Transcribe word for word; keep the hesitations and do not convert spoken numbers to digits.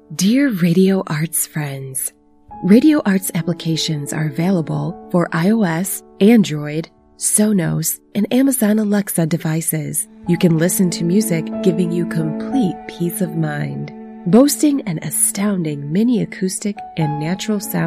Dear Radio Arts friends, Radio Arts applications are available for iOS, Android, Sonos, and Amazon Alexa devices. You can listen to music giving you complete peace of mind. Boasting an astounding mini acoustic and natural sound